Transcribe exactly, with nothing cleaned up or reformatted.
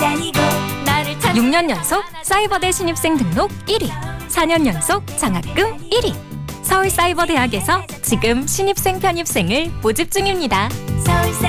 다니고 나를 찾 육 년 연속 사이버대 신입생 등록 일 위, 사 년 연속 장학금 일 위. 서울사이버대학에서 지금 신입생 편입생을 모집 중입니다. 서울